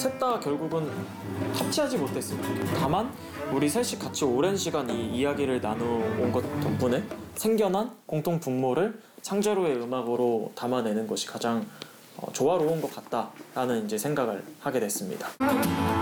셋 다 결국은 합치하지 못했어요. 다만 우리 셋이 같이 오랜 시간 이 이야기를 나눠온 것 덕분에 생겨난 공통 분모를 창제로의 음악으로 담아내는 것이 가장 조화로운 것 같다라는 이제 생각을 하게 됐습니다.